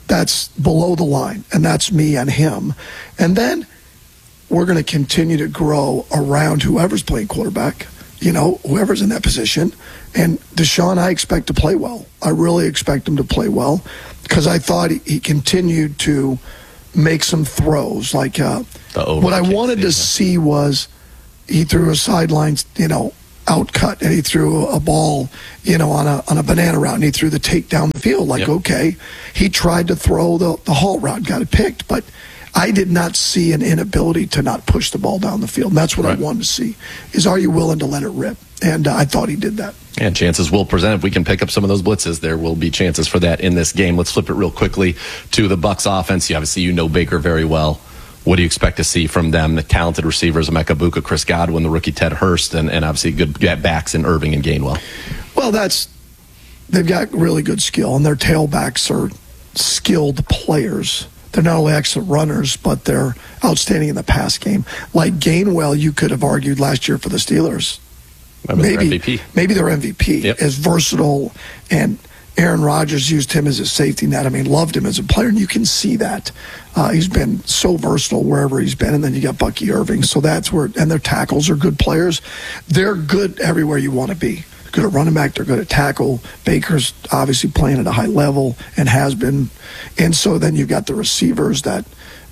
below the line, and that's me and him. And then we're going to continue to grow around whoever's playing quarterback, whoever's in that position. And Deshaun, I expect to play well. I really expect him to play well because I thought he continued to make some throws. Like what I wanted to see was he threw a sidelines, out cut, and he threw a ball, on a banana route, and he threw the take down the field. Okay, he tried to throw the Hall route, got it picked, but I did not see an inability to not push the ball down the field. And that's what I wanted to see, is are you willing to let it rip? And I thought he did that. And chances will present. If we can pick up some of those blitzes, there will be chances for that in this game. Let's flip it real quickly to the Bucs offense. Obviously, you know Baker very well. What do you expect to see from them? The talented receivers, Emeka Egbuka, Chris Godwin, the rookie Ted Hurst, and obviously good backs in Irving and Gainwell. Well, they've got really good skill, and their tailbacks are skilled players. They're not only excellent runners, but they're outstanding in the pass game. Like Gainwell, you could have argued last year for the Steelers. Maybe their MVP is versatile, and Aaron Rodgers used him as a safety net. I mean, loved him as a player, and you can see that. He's been so versatile wherever he's been, and then you got Bucky Irving. So that's where, and their tackles are good players. They're good everywhere you want to be. Good at running back, they're good at tackle. Baker's obviously playing at a high level and has been. And so then you've got the receivers that,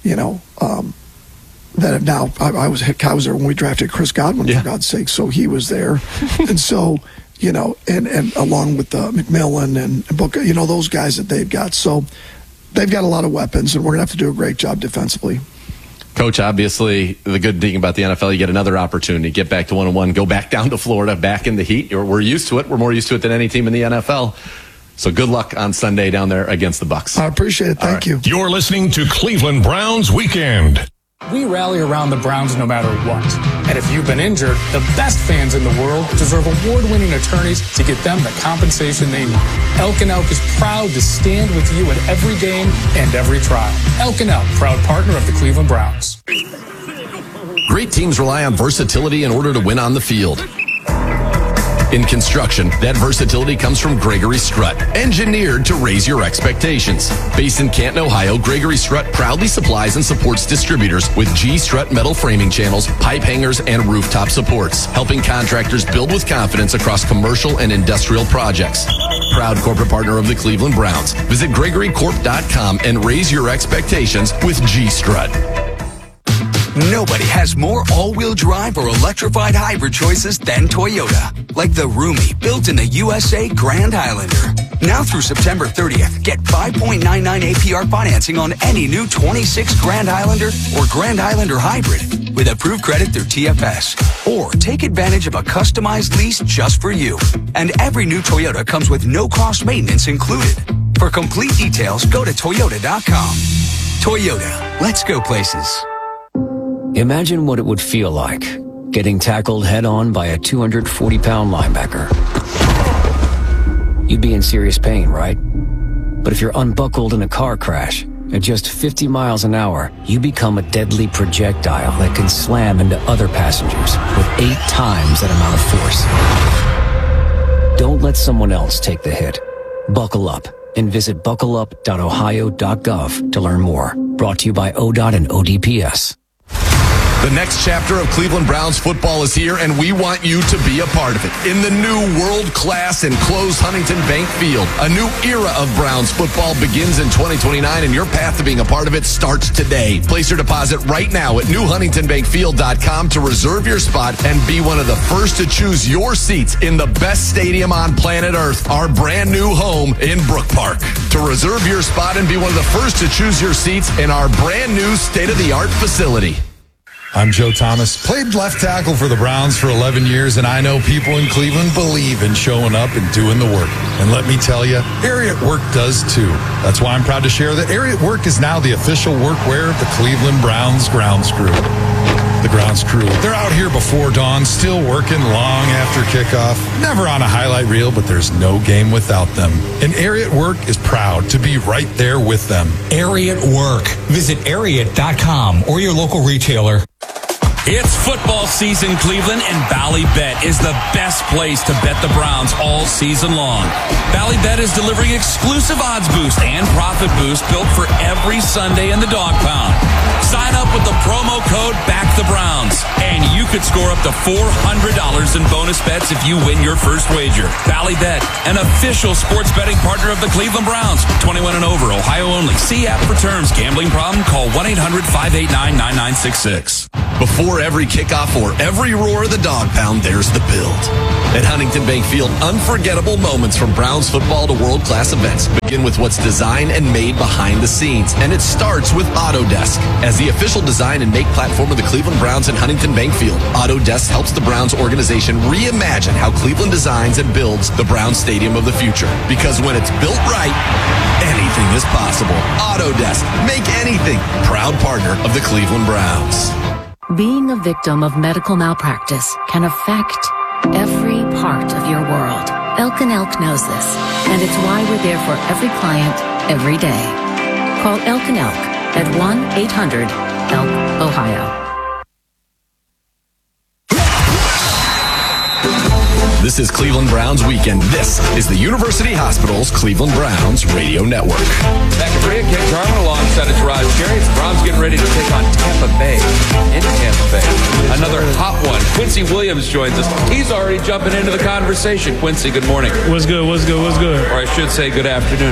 that have now, I was there when we drafted Chris Godwin, for God's sake, so he was there. And so, and along with McMillan and Booker, those guys that they've got. So they've got a lot of weapons, and we're going to have to do a great job defensively. Coach, obviously, the good thing about the NFL, you get another opportunity. Get back to 1-1, go back down to Florida, back in the heat. We're used to it. We're more used to it than any team in the NFL. So good luck on Sunday down there against the Bucs. I appreciate it. Thank you. You're listening to Cleveland Browns Weekend. We rally around the Browns no matter what. And if you've been injured, the best fans in the world deserve award-winning attorneys to get them the compensation they need. Elk & Elk is proud to stand with you at every game and every trial. Elk & Elk, proud partner of the Cleveland Browns. Great teams rely on versatility in order to win on the field. In construction, that versatility comes from Gregory Strut, engineered to raise your expectations. Based in Canton, Ohio, Gregory Strut proudly supplies and supports distributors with G-Strut metal framing channels, pipe hangers, and rooftop supports, helping contractors build with confidence across commercial and industrial projects. Proud corporate partner of the Cleveland Browns. Visit GregoryCorp.com and raise your expectations with G-Strut. Nobody has more all-wheel drive or electrified hybrid choices than Toyota. Like the roomy, built-in-the USA Grand Highlander. Now through September 30th, get 5.99 APR financing on any new 26 Grand Highlander or Grand Highlander Hybrid with approved credit through TFS. Or take advantage of a customized lease just for you. And every new Toyota comes with no-cost maintenance included. For complete details, go to Toyota.com. Toyota, let's go places. Imagine what it would feel like getting tackled head-on by a 240-pound linebacker. You'd be in serious pain, right? But if you're unbuckled in a car crash, at just 50 miles an hour, you become a deadly projectile that can slam into other passengers with 8 times that amount of force. Don't let someone else take the hit. Buckle up and visit buckleup.ohio.gov to learn more. Brought to you by ODOT and ODPS. The next chapter of Cleveland Browns football is here, and we want you to be a part of it. In the new world-class enclosed Huntington Bank Field, a new era of Browns football begins in 2029, and your path to being a part of it starts today. Place your deposit right now at newhuntingtonbankfield.com to reserve your spot and be one of the first to choose your seats in the best stadium on planet Earth, our brand new home in Brook Park. To reserve your spot and be one of the first to choose your seats in our brand new state-of-the-art facility. I'm Joe Thomas, played left tackle for the Browns for 11 years, and I know people in Cleveland believe in showing up and doing the work. And let me tell you, Area at Work does too. That's why I'm proud to share that Area at Work is now the official workwear of the Cleveland Browns grounds crew. The grounds crew, they're out here before dawn, still working long after kickoff. Never on a highlight reel, but there's no game without them. And Area at Work is proud to be right there with them. Area at Work. Visit Ariat.com or your local retailer. It's football season, Cleveland, and Bally Bet is the best place to bet the Browns all season long. Bally Bet is delivering exclusive odds boost and profit boost built for every Sunday in the Dog Pound. Sign up with the promo code BACKTHEBROWNS, and you could score up to $400 in bonus bets if you win your first wager. Bally Bet, an official sports betting partner of the Cleveland Browns. 21 and over, Ohio only. See app for terms. Gambling problem? Call 1-800-589-9966. Before every kickoff or every roar of the Dog Pound, there's the build. At Huntington Bank Field, unforgettable moments from Browns football to world-class events begin with what's designed and made behind the scenes. And it starts with Autodesk. As the official design and make platform of the Cleveland Browns and Huntington Bank Field, Autodesk helps the Browns organization reimagine how Cleveland designs and builds the Browns Stadium of the future. Because when it's built right, anything is possible. Autodesk. Make anything. Proud partner of the Cleveland Browns. Being a victim of medical malpractice can affect every part of your world. Elk & Elk knows this, and it's why we're there for every client, every day. Call Elk & Elk at 1-800-ELK-OHIO. This is Cleveland Browns Weekend. This is the University Hospital's Cleveland Browns Radio Network. Back at Bria, Ken Carmen alongside of Raj Cherry. The Browns getting ready to take on Tampa Bay in Tampa Bay. Another hot one. Quincy Williams joins us. He's already jumping into the conversation. Quincy, good morning. What's good? What's good? What's good? Or I should say good afternoon.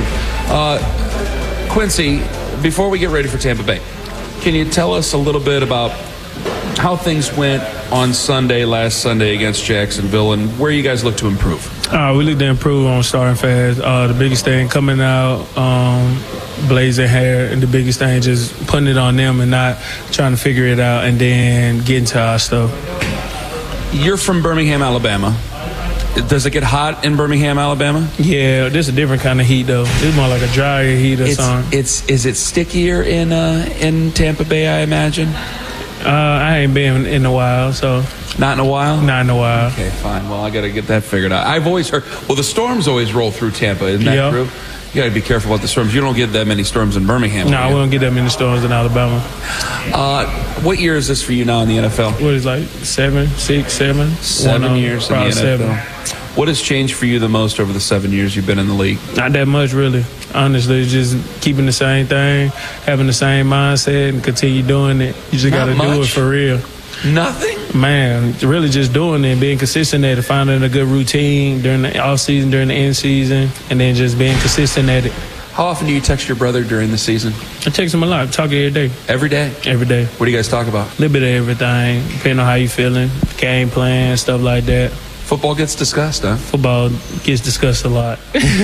Quincy, before we get ready for Tampa Bay, can you tell us a little bit about how things went on last Sunday against Jacksonville, and where you guys look to improve? We look to improve on starting fast. The biggest thing coming out, blazing hair, and the biggest thing just putting it on them and not trying to figure it out and then getting to our stuff. You're from Birmingham, Alabama. Does it get hot in Birmingham, Alabama? Yeah, this is a different kind of heat, though. This is more like a drier heat or something. Is it stickier in Tampa Bay, I imagine? I ain't been in a while, so. Not in a while? Not in a while. Okay, fine. Well, I got to get that figured out. I've always heard, the storms always roll through Tampa, isn't that true? You got to be careful about the storms. You don't get that many storms in Birmingham. No, we don't get that many storms in Alabama. What year is this for you now in the NFL? What is it, like 7 years in the NFL. 7. What has changed for you the most over the 7 years you've been in the league? Not that much, really. Honestly, just keeping the same thing, having the same mindset, and continue doing it. You just got to do it for real. Nothing? Man, really just doing it, being consistent at it, finding a good routine during the off season, during the end season, and then just being consistent at it. How often do you text your brother during the season? I text him a lot. Talk every day. Every day? Every day. What do you guys talk about? A little bit of everything, depending on how you feeling, game plan, stuff like that. Football gets discussed, huh? Football gets discussed a lot.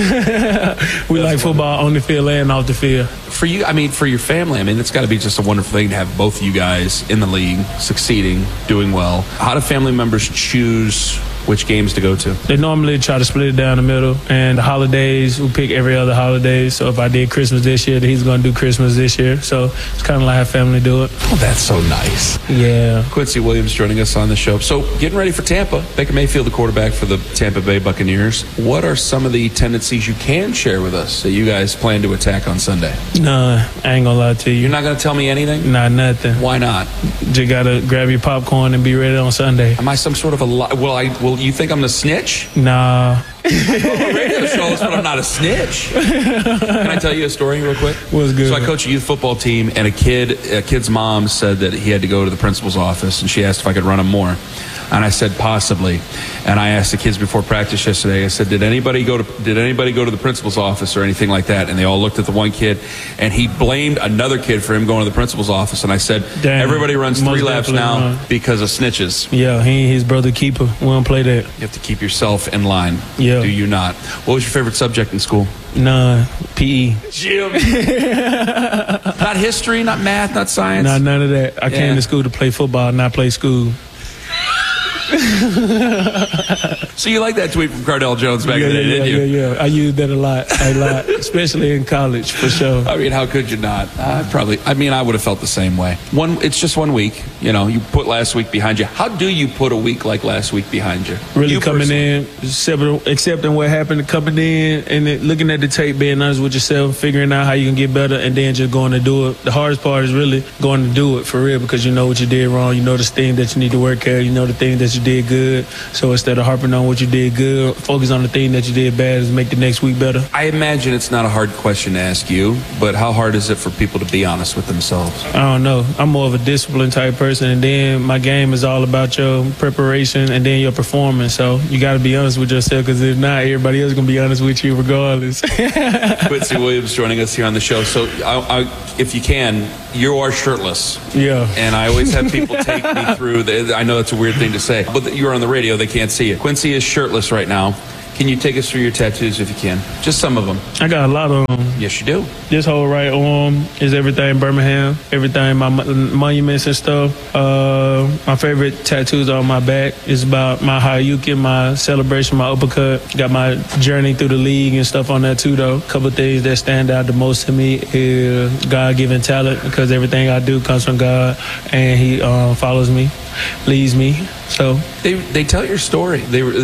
We like football on the field and off the field. For you, for your family, it's got to be just a wonderful thing to have both of you guys in the league, succeeding, doing well. How do family members choose which games to go to? They normally try to split it down the middle, and the holidays, we pick every other holiday. So if I did Christmas this year, then he's going to do Christmas this year. So it's kind of like how family do it. Oh, that's so nice. Yeah. Quincy Williams joining us on the show. So getting ready for Tampa. Baker Mayfield, the quarterback for the Tampa Bay Buccaneers. What are some of the tendencies you can share with us that you guys plan to attack on Sunday? Nah, I ain't going to lie to you. You're not going to tell me anything? Nah, nothing. Why not? Just got to grab your popcorn and be ready on Sunday. Am I some sort of a... Will you think I'm the snitch? Nah. I'm a radio show, but I'm not a snitch. Can I tell you a story real quick? What's good? So I coach a youth football team, and a kid's mom said that he had to go to the principal's office, and she asked if I could run him more. And I said possibly. And I asked the kids before practice yesterday, I said, did anybody go to the principal's office or anything like that? And they all looked at the one kid, and he blamed another kid for him going to the principal's office. And I said, everybody runs 3 laps now because of snitches. Yeah, he ain't his brother keeper. We don't play that. You have to keep yourself in line. Yeah. Do you not? What was your favorite subject in school? None. PE. Jim. Not history, not math, not science? Nah, none of that. I came to school to play football, not play school. So you like that tweet from Cardell Jones back in the day, didn't you? Yeah. I used that a lot, especially in college, for sure. I mean, how could you not? I would have felt the same way. It's just 1 week. You know, you put last week behind you. How do you put a week like last week behind you? Really coming in, accepting what happened, coming in, and then looking at the tape, being honest with yourself, figuring out how you can get better, and then just going to do it. The hardest part is really going to do it for real, because you know what you did wrong. You know the thing that you need to work at. You know the thing that you did good. So instead of harping on what you did good, focus on the thing that you did bad and make the next week better. I imagine it's not a hard question to ask you, but how hard is it for people to be honest with themselves? I don't know. I'm more of a disciplined type person, and then my game is all about your preparation and then your performance. So you got to be honest with yourself, because if not, everybody else is going to be honest with you regardless. Quincy Williams joining us here on the show. So if you can, you are shirtless. Yeah. And I always have people take me through. I know that's a weird thing to say, but you're on the radio, they can't see it. Quincy is shirtless right now. Can you take us through your tattoos if you can? Just some of them. I got a lot of them. Yes, you do. This whole right arm is everything Birmingham, everything, my monuments and stuff. My favorite tattoos on my back is about my Hayuki, my celebration, my uppercut. Got my journey through the league and stuff on that too, though. A couple of things that stand out the most to me is God-given talent, because everything I do comes from God, and He follows me, leads me. So they tell your story.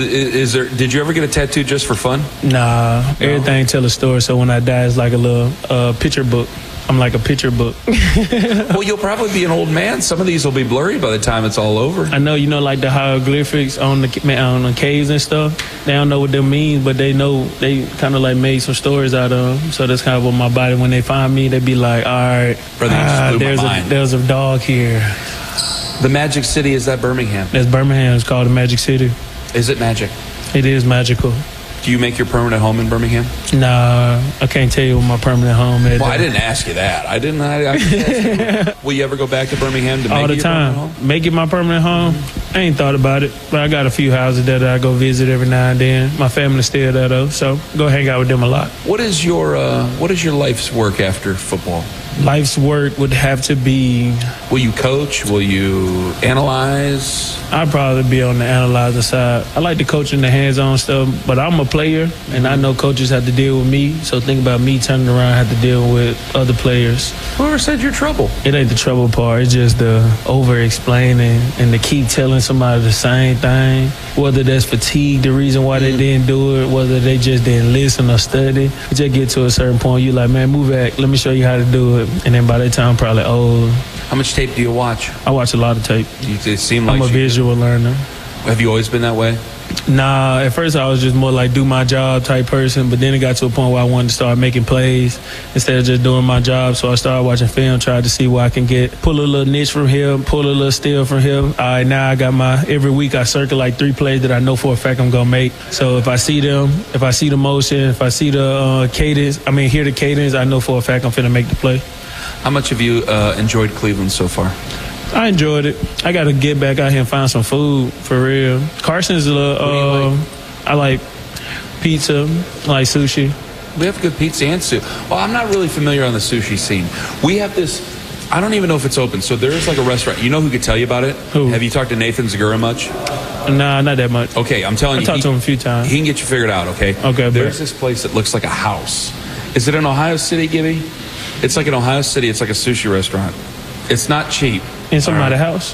Did you ever get a tattoo just for fun? Nah, everything tell a story. So when I die, it's like a little picture book. I'm like a picture book. Well, you'll probably be an old man. Some of these will be blurry by the time it's all over. I know, like the hieroglyphics on the caves and stuff. They don't know what them means, but they know. They kind of like made some stories out of them. So that's kind of what my body, when they find me, they be like, all right, brother, there's a dog here. The Magic City, is that Birmingham? That's Birmingham. It's called the Magic City. Is it magic? It is magical. Do you make your permanent home in Birmingham? Nah, I can't tell you what my permanent home is. Well, I didn't ask you that. I didn't ask you. Will you ever go back to Birmingham to make it your permanent home? Make it my permanent home? I ain't thought about it, but I got a few houses there that I go visit every now and then. My family's still there though, so go hang out with them a lot. What is your life's work after football? Life's work would have to be... Will you coach? Will you analyze? I'd probably be on the analyzer side. I like to coach in the hands-on stuff, but I'm a player, and I know coaches have to deal with me. So think about me turning around and have to deal with other players. Whoever said you're trouble? It ain't the trouble part. It's just the over-explaining and to keep telling somebody the same thing. Whether that's fatigue, the reason why they didn't do it, whether they just didn't listen or study. You just get to a certain point, you're like, man, move back. Let me show you how to do it. And then by that time, I'm probably old. How much tape do you watch? I watch a lot of tape. It seems like I'm a visual learner. Have you always been that way? Nah, at first I was just more like do my job type person, but then it got to a point where I wanted to start making plays instead of just doing my job. So I started watching film, tried to see where I can pull a little niche from here, pull a little steal from here. All right, now I got every week I circle like 3 plays that I know for a fact I'm going to make. So if I see them, if I see the motion, if I see the hear the cadence, I know for a fact I'm finna make the play. How much have you enjoyed Cleveland so far? I enjoyed it. I got to get back out here and find some food for real. Carson's a little. I like pizza. I like sushi. We have good pizza and sushi. Well, I'm not really familiar on the sushi scene. We have this. I don't even know if it's open. So there is like a restaurant. You know who could tell you about it? Who? Have you talked to Nathan Zagura much? Nah, not that much. Okay, I'm telling you. I talked to him a few times. He can get you figured out. Okay. Okay. There's this place that looks like a house. Is it in Ohio City, Gibby? It's like in Ohio City. It's like a sushi restaurant. It's not cheap. In somebody's house?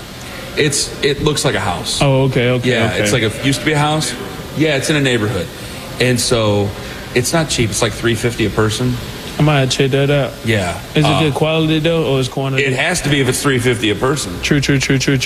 It looks like a house. Oh, okay. Yeah, okay. It's like used to be a house. Yeah, it's in a neighborhood. And so it's not cheap. It's like $3.50 a person. I might check that out. Yeah. Is it good quality though, or is quantity? It has to be if it's $3.50 a person. True.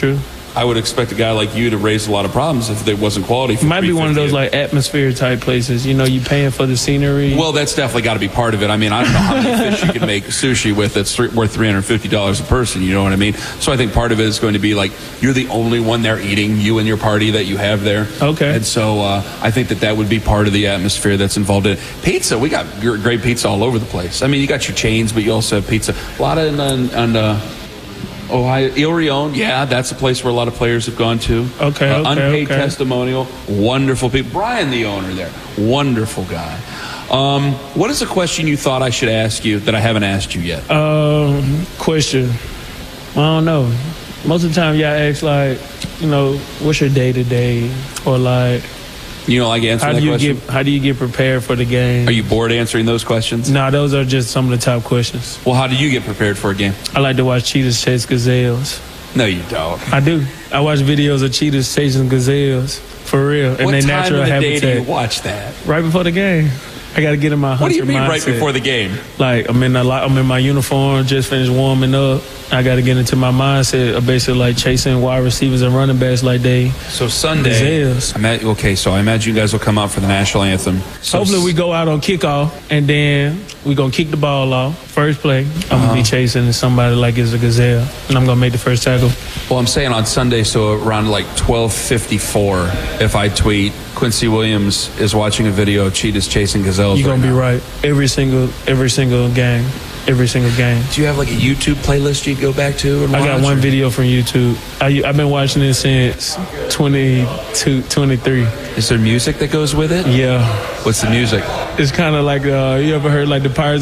I would expect a guy like you to raise a lot of problems if there wasn't quality. It might be one of those like atmosphere type places. You know, you paying for the scenery. Well, that's definitely got to be part of it. I mean, I don't know how many fish you can make sushi with that's worth $350 a person. You know what I mean? So I think part of it is going to be like you're the only one there eating, you and your party that you have there. Okay. And so I think that would be part of the atmosphere that's involved in it. Pizza, we got great pizza all over the place. I mean, you got your chains, but you also have pizza. A lot of Ohio, Il Rione, yeah, that's a place where a lot of players have gone to. Okay, unpaid testimonial, wonderful people. Brian, the owner there, wonderful guy. What is a question you thought I should ask you that I haven't asked you yet? Question. I don't know. Most of the time, y'all ask like, you know, what's your day to day, or like. You know, like answering that question? How do you get prepared for the game? Are you bored answering those questions? No, those are just some of the top questions. Well, how do you get prepared for a game? I like to watch cheetahs chase gazelles. No, you don't. I do. I watch videos of cheetahs chasing gazelles, for real, in their natural habitat. What time of the day do you watch that? Right before the game. I got to get in my hunter mindset. What do you mean right before the game? Like, I'm in my uniform, just finished warming up. I got to get into my mindset of basically like chasing wide receivers and running backs like they. So Sunday. Okay, so I imagine you guys will come out for the national anthem. So hopefully we go out on kickoff and then we're going to kick the ball off. First play, I'm going to be chasing somebody like it's a gazelle, and I'm going to make the first tackle. Well, I'm saying on Sunday, so around like 12:54, if I tweet, Quincy Williams is watching a video of cheetahs chasing gazelles. You're going to be right. Every single game. Every single game. Do you have like a YouTube playlist you go back to? I got one video from YouTube. I've been watching it since 23. Is there music that goes with it? Yeah. What's the music? It's kind of like, you ever heard like the Pirates